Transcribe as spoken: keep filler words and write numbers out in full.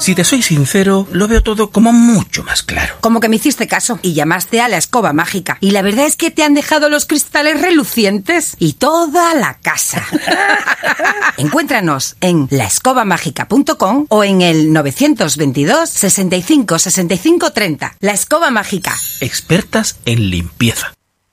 Si te soy sincero, lo veo todo como mucho más claro. Como que me hiciste caso y llamaste a la escoba mágica. Y la verdad es que te han dejado los cristales relucientes y toda la casa. Encuéntranos en la escoba mágica punto com o en el novecientos veintidós, sesenta y cinco, sesenta y cinco, treinta. La Escoba Mágica. Expertas en limpieza.